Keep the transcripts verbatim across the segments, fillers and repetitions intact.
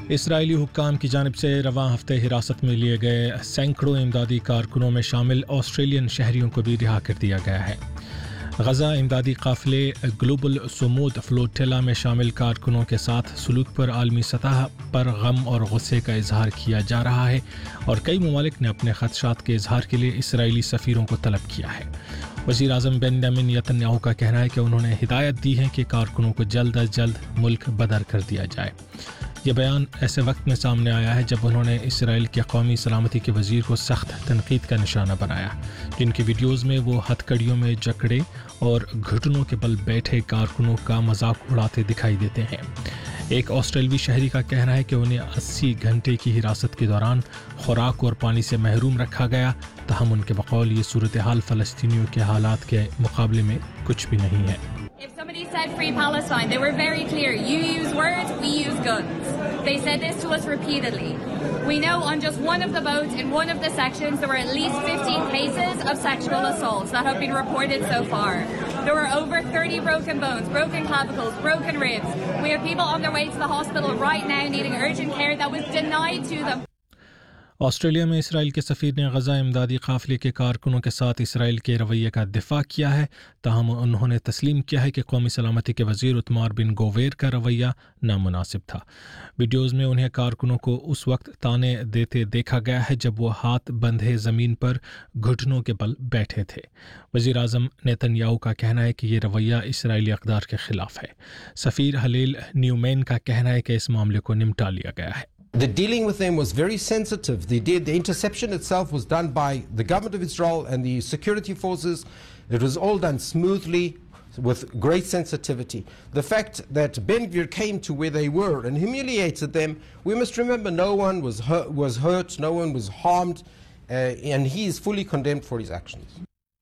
Israeli हुक्काम की जानिब से रवां हफ्ते हिरासत में लिए गए सैकड़ों इमदादी कारकुनों में शामिल ऑस्ट्रेलियन शहरियों को भी रिहा कर दिया गया है। गज़ा इमदादी काफ़िले ग्लोबल सुमूद फ्लोटिला में शामिल कारकुनों के साथ सलूक पर आलमी सतह पर गम और गुस्से का इजहार किया जा रहा है और कई ममालिक ने अपने खदशात के इजहार के लिए इसराइली सफ़ीरों को तलब किया है। वज़ीर आज़म बेंजामिन नेतन्याहू का कहना है कि उन्होंने हिदायत दी है कि कारकुनों को जल्द अज जल्द मुल्क बदर कर दिया जाए। यह बयान ऐसे वक्त में सामने आया है जब उन्होंने इसराइल के कौमी सलामती के वज़ीर को सख्त तनकीद का निशाना बनाया, जिनकी वीडियोज़ में वो हथकड़ियों में जकड़े और घुटनों के बल बैठे कारकुनों का मजाक उड़ाते दिखाई देते हैं। एक ऑस्ट्रेलवी शहरी का कहना है कि उन्हें अस्सी घंटे की हिरासत के दौरान खुराक और पानी से महरूम रखा गया, ताहम उनके बकौल ये सूरत हाल फ़लस्तीनियों के हालात के मुकाबले में कुछ भी नहीं है। If somebody said free Palestine, they were very clear. You use words, we use guns. They said this to us repeatedly. We know on just one of the boats in one of the sections there were at least fifteen cases of sexual assaults that have been reported so far. There were over thirty broken bones, broken clavicles, broken ribs. We have people on their way to the hospital right now needing urgent care that was denied to them. Australia में Israel के सफ़ीर ने गज़ा इमदादी काफ़िले के कारकुनों के साथ Israel के रवैये का दिफा किया है, ताहम उन्होंने तस्लीम किया है कि कौमी सलामती के वज़ीर उतमार बिन गोवेर का रवैया नामुनासिब था। वीडियोज़ में उन्हें कारकुनों को उस वक्त ताने देते देखा गया है जब वो हाथ बंधे ज़मीन पर घुटनों के बल बैठे थे। वज़ीर आज़म नेतन्याहू का कहना है कि ये रवैया इसराइली अक़दार के ख़िलाफ़ है। सफ़ीर हलील न्यूमैन का कहना है कि इस मामले को निपटा लिया गया है। The dealing with them was very sensitive. The, the interception itself was done by the government of Israel and the security forces. It was all done smoothly with great sensitivity. The fact that Ben-Gvir came to where they were and humiliated them, we must remember no one was hurt, was hurt no one was harmed, uh, and he is fully condemned for his actions.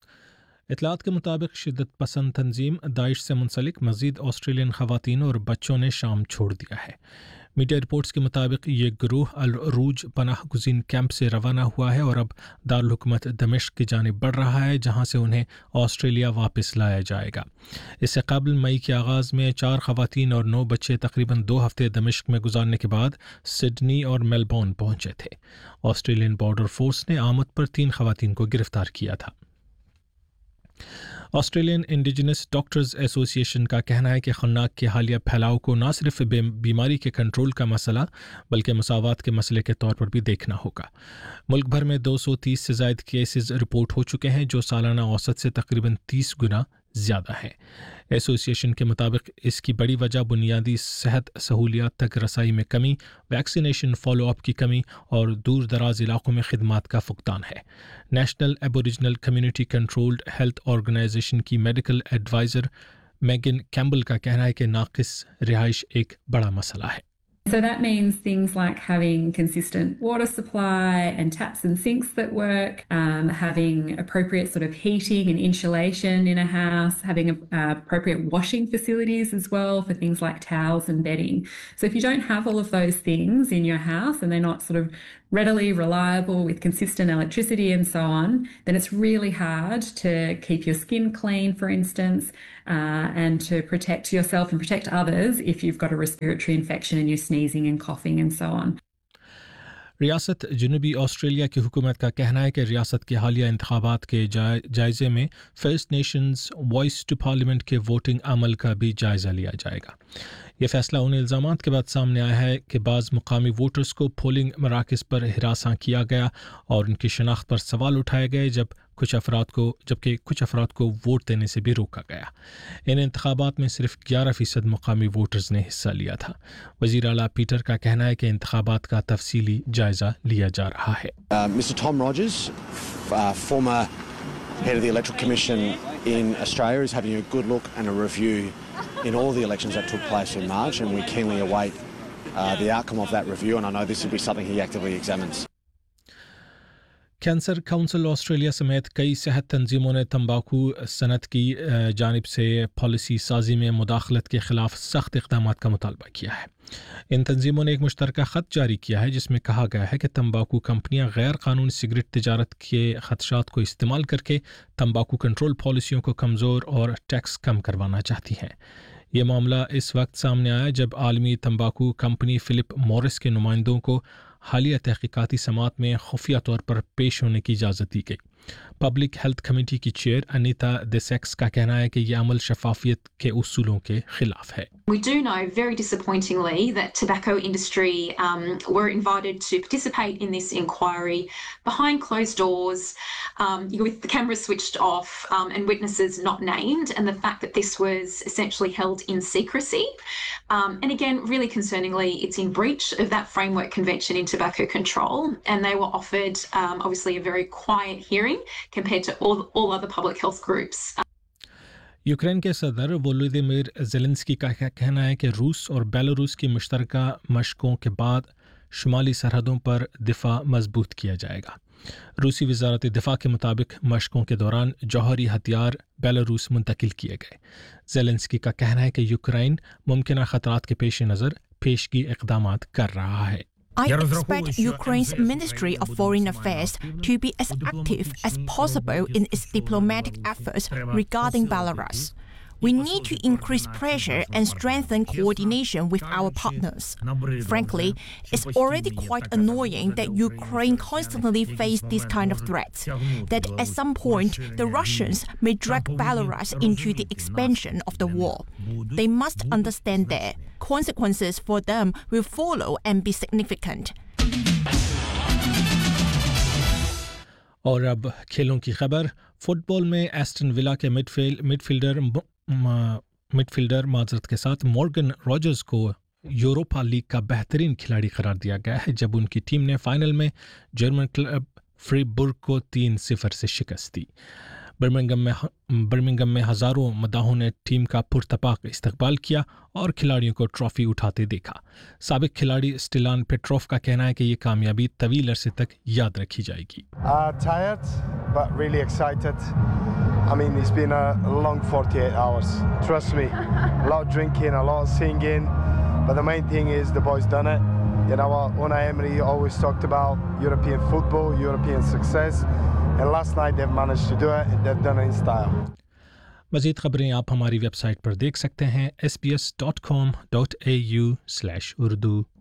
इतलात के मुताबिक शिद्दत पसंद तंजीम Daesh से मुंसलिक मज़ीद Australian ख़वातीन और बच्चों ने शाम छोड़ दिया है। मीडिया रिपोर्ट्स के मुताबिक ये गिरोह अल रूज पनाह गुज़ीन कैंप से रवाना हुआ है और अब दारुल हुकूमत दमिश्क की जानिब बढ़ रहा है, जहां से उन्हें ऑस्ट्रेलिया वापस लाया जाएगा। इससे कबल मई के आगाज़ में चार ख़वातीन और नौ बच्चे तकरीबन दो हफ्ते दमिश्क में गुजारने के बाद सिडनी और मेलबोर्न पहुंचे थे। ऑस्ट्रेलियन बॉर्डर फोर्स ने आमद पर तीन ख़वातीन को गिरफ्तार किया था। ऑस्ट्रेलियन इंडिजिनस डॉक्टर्स एसोसिएशन का कहना है कि खन्नाक के हालिया फैलाव को न सिर्फ बीमारी के कंट्रोल का मसला बल्कि मसावात के मसले के तौर पर भी देखना होगा। मुल्क भर में दो सौ तीस से ज़ायद केसेस रिपोर्ट हो चुके हैं, जो सालाना औसत से तकरीबन तीस गुना ज़्यादा है। एसोसिएशन के मुताबिक इसकी बड़ी वजह बुनियादी सेहत सहूलियात तक रसाई में कमी, वैक्सीनेशन फॉलोअप की कमी और दूर दराज इलाकों में खिदमात का फुकदान है। National aboriginal community controlled health organisation की मेडिकल एडवाइज़र मैगन कैम्बल का कहना है कि नाकिस रिहाइश एक बड़ा मसला है। So that means things like having consistent water supply and taps and sinks that work, um, having appropriate sort of heating and insulation in a house, having a, uh, appropriate washing facilities as well for things like towels and bedding. So if you don't have all of those things in your house and they're not sort of readily reliable with consistent electricity and so on, then it's really hard to keep your skin clean, for instance, uh, and to protect yourself and protect others if you've got a respiratory infection and you're sneezing and coughing and so on. रियासत जनूबी Australia की हुकूमत का कहना है कि रियासत के हालिया इंतखाबात के जायज़े में first Nations voice to parliament के वोटिंग अमल का भी जायज़ा लिया जाएगा। ये फैसला उन इल्ज़ामात के बाद सामने आया है कि बाज़ मुकामी वोटर्स को पोलिंग मराकज़ पर हिरासा किया गया और उनकी शनाख्त पर सवाल उठाए गए, जब कुछ अफराद को जबकि कुछ अफराद को वोट देने से भी रोका गया। इन इंतखाबात में सिर्फ ग्यारह फ़ीसद मुकामी वोटर्स ने हिस्सा लिया था। वज़ीर आला पीटर का कहना है कि इंतखाबात का तफसीली जायज़ा लिया जा रहा है। Mister Tom Rogers, farmer head of the Electoral Commission in Australia, is having a good look and a review in all the elections that took place in March, and we keenly await uh, the outcome of that review, and I know this will be something he actively examines. Cancer council Australia समेत कई सेहत तंजीमों ने तंबाकू सनत की जानिब से policy साजी में मुदाखलत के ख़िलाफ़ सख्त इक़दाम का मुतालबा किया है। इन तंजीमों ने एक मुश्तरका ख़त जारी किया है जिसमें कहा गया है कि तंबाकू कंपनियां गैर कानूनी सिगरेट तिजारत के ख़दशात को इस्तेमाल करके तंबाकू कंट्रोल पॉलिसियों को कमज़ोर और टैक्स कम करवाना चाहती हैं। ये मामला इस वक्त सामने आया जब आलमी तंबाकू कंपनी फिलिप मॉरिस के नुमाइंदों को हालिया तहकीकाती समात में खुफिया तौर पर पेश होने की इजाज़त दी गई। पब्लिक हेल्थ कमेटी की चेयर अनीता देसेक्स का कहना है कि यह अमल शफाफियत के उसूलों के खिलाफ है। We do know, very disappointingly, that tobacco industry um, were invited to participate in this inquiry behind closed doors, um, with the cameras switched off um, and witnesses not named, and the fact that this was essentially held in secrecy. Um, and again, really concerningly, it's in breach of that framework convention in tobacco control, and they were offered, um, obviously, a very quiet hearing compared to all, all other public health groups. Ukraine के सदर Volodymyr Zelensky का कहना है कि रूस और Belarus की मुश्तरका मशकों के बाद शुमाली सरहदों पर दिफा मजबूत किया जाएगा। रूसी वजारत दिफा के मुताबिक मशकों के दौरान जौहरी हथियार बेलारूस मुंतकिल किए गए। ज़ेलेंस्की का कहना है कि यूक्रेन मुमकिन खतरात के पेश नज़र पेशगी इक़दामात कर रहा है। I expect Ukraine's Ministry of Foreign Affairs to be as active as possible in its diplomatic efforts regarding Belarus. We need to increase pressure and strengthen coordination with our partners. Frankly, it's already quite annoying that Ukraine constantly faces these kind of threats, that at some point the Russians may drag Belarus into the expansion of the war. They must understand that consequences for them will follow and be significant. और अब खेलों की खबर। Football में Aston villa के midfield midfielder midfielder माजरत के साथ मॉर्गन रॉजर्स को यूरोपा लीग का बेहतरीन खिलाड़ी करार दिया गया है जब उनकी टीम ने फाइनल में जर्मन क्लब फ्रीबुर्ग को तीन सिफर से शिकस्त दी। बर्मिंघम में बर्मिंघम में हज़ारों मदाहों ने टीम का पुरतपाक इस्तकबाल किया और खिलाड़ियों को ट्रॉफी उठाते देखा। साबिक खिलाड़ी स्टिलान पेट्रोव का कहना है कि ये कामयाबी तवील अरसे तक याद रखी जाएगी। Uh, tired, but really excited. I mean, it's been a long forty-eight hours. Trust me, a lot of drinking, a lot of singing, but the main thing is the boys done it. You know what, Unai Emery always talked about European football, European success, and last night they've managed to do it, and they've done it in style. मज़ीद खबरें आप हमारी website पर देख सकते हैं S B S dot com dot A you slash Urdu.